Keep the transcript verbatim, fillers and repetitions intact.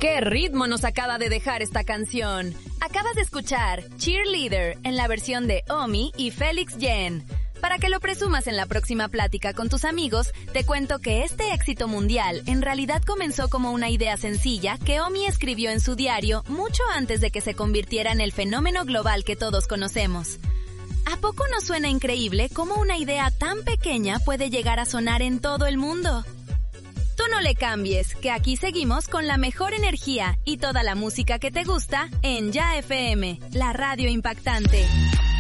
¿Qué ritmo nos acaba de dejar esta canción? Acabas de escuchar Cheerleader en la versión de Omi y Félix Jen. Para que lo presumas en la próxima plática con tus amigos, te cuento que este éxito mundial en realidad comenzó como una idea sencilla que Omi escribió en su diario mucho antes de que se convirtiera en el fenómeno global que todos conocemos. ¿A poco no suena increíble cómo una idea tan pequeña puede llegar a sonar en todo el mundo? Tú no le cambies, que aquí seguimos con la mejor energía y toda la música que te gusta en Ya F M, la radio impactante.